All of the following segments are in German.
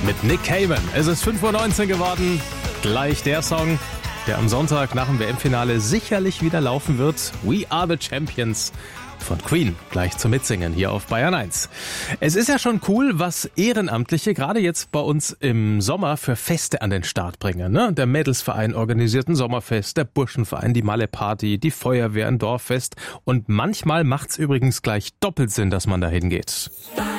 mit Nick Cave. Es ist 5:19 Uhr geworden. Gleich der Song, der am Sonntag nach dem WM-Finale sicherlich wieder laufen wird. We Are the Champions von Queen. Gleich zum Mitsingen hier auf Bayern 1. Es ist ja schon cool, was Ehrenamtliche gerade jetzt bei uns im Sommer für Feste an den Start bringen. Ne? Der Mädelsverein organisiert ein Sommerfest, der Burschenverein die Malle-Party, die Feuerwehr ein Dorffest. Und manchmal macht's übrigens gleich doppelt Sinn, dass man da hingeht.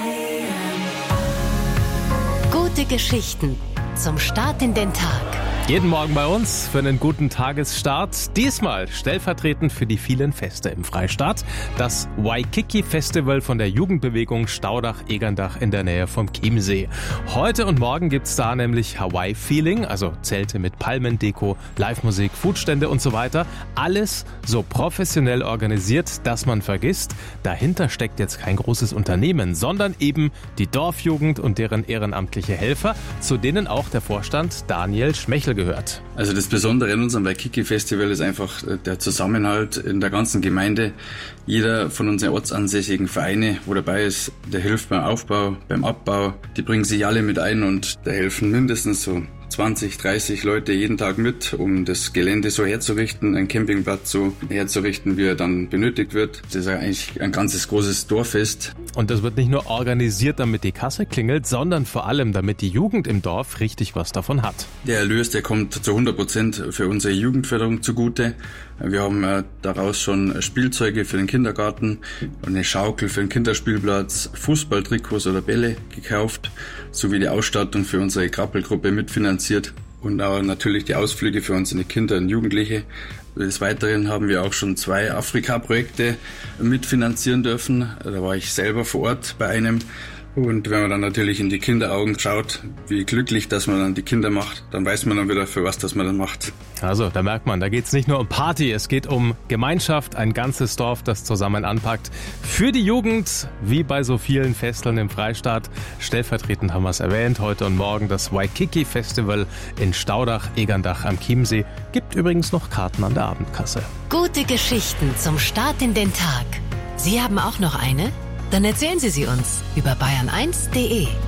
Gute Geschichten zum Start in den Tag. Jeden Morgen bei uns für einen guten Tagesstart. Diesmal stellvertretend für die vielen Feste im Freistaat. Das Waikiki Festival von der Jugendbewegung Staudach-Egerndach in der Nähe vom Chiemsee. Heute und morgen gibt's da nämlich Hawaii-Feeling, also Zelte mit Palmendeko, Live-Musik, Foodstände und so weiter. Alles so professionell organisiert, dass man vergisst, dahinter steckt jetzt kein großes Unternehmen, sondern eben die Dorfjugend und deren ehrenamtliche Helfer, zu denen auch der Vorstand Daniel Schmechel gehört. Also das Besondere in unserem Waikiki-Festival ist einfach der Zusammenhalt in der ganzen Gemeinde. Jeder von unseren ortsansässigen Vereine, wo dabei ist, der hilft beim Aufbau, beim Abbau. Die bringen sich alle mit ein und da helfen mindestens so 20, 30 Leute jeden Tag mit, um das Gelände so herzurichten, einen Campingplatz so herzurichten, wie er dann benötigt wird. Das ist eigentlich ein ganzes großes Dorffest. Und das wird nicht nur organisiert, damit die Kasse klingelt, sondern vor allem, damit die Jugend im Dorf richtig was davon hat. Der Erlös, der kommt zu 100% für unsere Jugendförderung zugute. Wir haben daraus schon Spielzeuge für den Kindergarten, eine Schaukel für den Kinderspielplatz, Fußballtrikots oder Bälle gekauft, sowie die Ausstattung für unsere Krabbelgruppe mitfinanziert und auch natürlich die Ausflüge für unsere Kinder und Jugendliche. Des Weiteren haben wir auch schon 2 Afrika-Projekte mitfinanzieren dürfen. Da war ich selber vor Ort bei einem. Und wenn man dann natürlich in die Kinderaugen schaut, wie glücklich, dass man dann die Kinder macht, dann weiß man dann wieder, für was das man dann macht. Also, da merkt man, da geht's nicht nur um Party, es geht um Gemeinschaft, ein ganzes Dorf, das zusammen anpackt. Für die Jugend, wie bei so vielen Festeln im Freistaat. Stellvertretend haben wir es erwähnt, heute und morgen das Waikiki Festival in Staudach-Egerndach am Chiemsee. Gibt übrigens noch Karten an der Abendkasse. Gute Geschichten zum Start in den Tag. Sie haben auch noch eine? Dann erzählen Sie sie uns über bayern1.de.